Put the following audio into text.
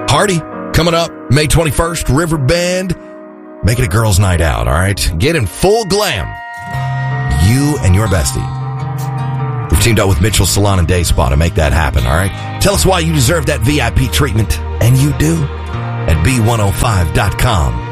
Party coming up May 21st, Riverbend. Make it a girls' night out, all right? Get in full glam. You and your bestie. We've teamed up with Mitchell Salon and Day Spa to make that happen, all right? Tell us why you deserve that VIP treatment, and you do, at B105.com.